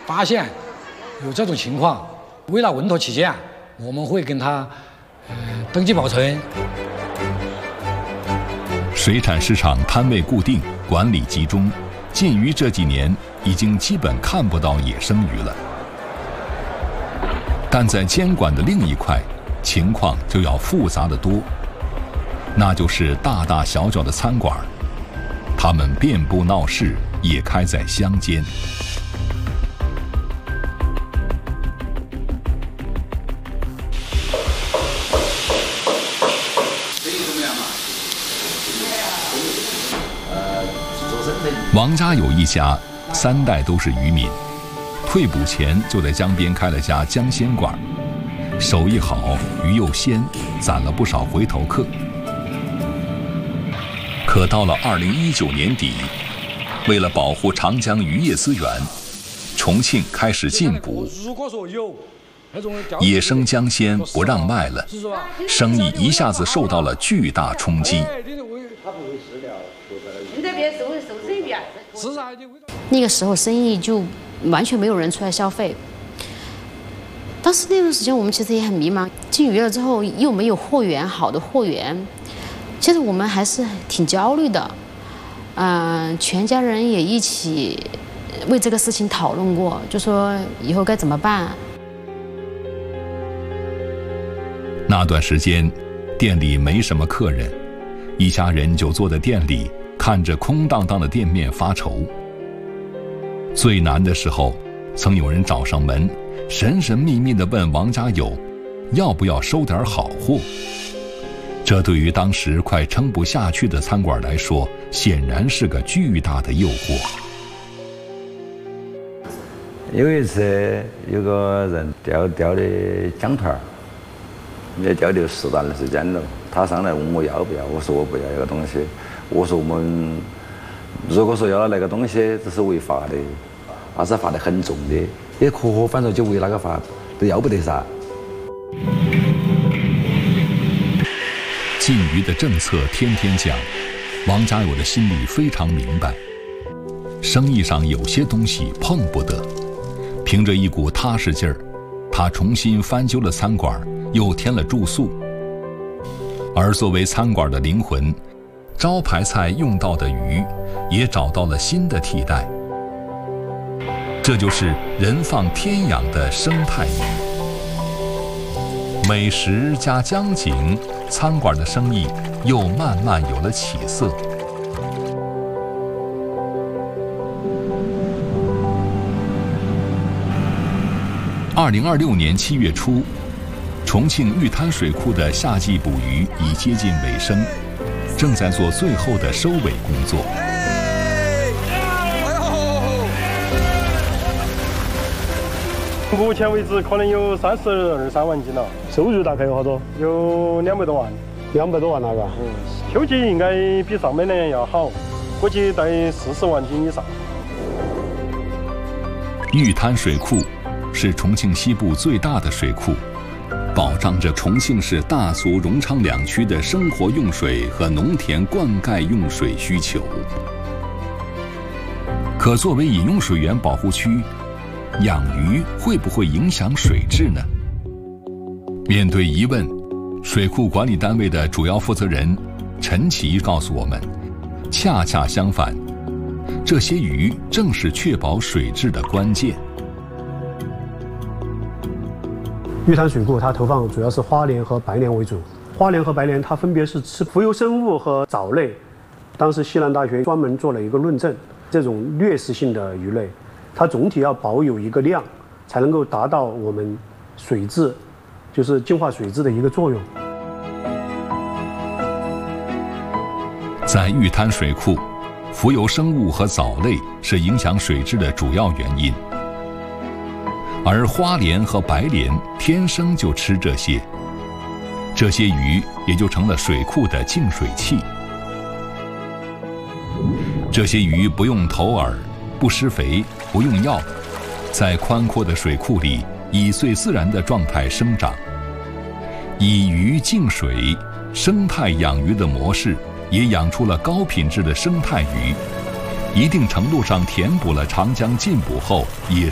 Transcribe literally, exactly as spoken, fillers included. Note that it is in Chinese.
发现有这种情况，为了稳妥起见，我们会跟他呃登记保存。 水产市场摊位固定，管理集中，禁渔这几年已经基本看不到野生鱼了。但在监管的另一块，情况就要复杂得多，那就是大大小小的餐馆，他们遍布闹市，也开在乡间。王家有一家三代都是渔民，退捕前就在江边开了家江鲜馆，手艺好，鱼又鲜，攒了不少回头客。可到了二零一九年底，为了保护长江渔业资源，重庆开始禁捕，野生江鲜不让卖了，生意一下子受到了巨大冲击。 那个时候生意就完全没有人出来消费。当时那段时间我们其实也很迷茫，禁渔了之后又没有货源，好的货源，其实我们还是挺焦虑的。嗯、呃，全家人也一起为这个事情讨论过，就说以后该怎么办。 那段时间店里没什么客人，一家人就坐在店里看着空荡荡的店面发愁。最难的时候，曾有人找上门，神神秘秘地问王家友要不要收点好货。这对于当时快撑不下去的餐馆来说，显然是个巨大的诱惑。 有一次有个人钓钓的江团，也钓了十段的时间了，他上来问我要不要，我说我不要这个东西，我说我们如果说要了那个东西，这是违法的，而且罚得很重的，也可可反正就为那个罚都要不得噻。 禁渔的政策天天讲，王家友的心里非常明白，生意上有些东西碰不得。凭着一股踏实劲儿，他重新翻修了餐馆，又添了住宿。而作为餐馆的灵魂，招牌菜用到的鱼也找到了新的替代，这就是人放天养的生态鱼。美食加江景，餐馆的生意又慢慢有了起色。二零二六年七月初，重庆玉滩水库的夏季捕鱼已接近尾声，正在做最后的收尾工作。 目前为止可能有三十二三万斤了， 收入大概有好多？ 有两百多万。 两百多万那个？ 嗯，秋季应该比上半年要好，估计在四十万斤以上。 玉滩水库是重庆西部最大的水库，保障着重庆市大俗荣昌两区的生活用水和农田灌溉用水需求。可作为饮用水源保护区，养鱼会不会影响水质呢？面对疑问，水库管理单位的主要负责人陈奇告诉我们，恰恰相反，这些鱼正是确保水质的关键。 玉滩水库它投放主要是花鲢和白鲢为主，花鲢和白鲢它分别是吃浮游生物和藻类。当时西南大学专门做了一个论证，这种掠食性的鱼类，它总体要保有一个量，才能够达到我们水质，就是净化水质的一个作用。 在玉滩水库，浮游生物和藻类是影响水质的主要原因，而花鲢和白鲢天生就吃这些，这些鱼也就成了水库的净水器。这些鱼不用投饵，不施肥，不用药，在宽阔的水库里以最自然的状态生长。以鱼净水，生态养鱼的模式也养出了高品质的生态鱼，一定程度上填补了长江禁捕后野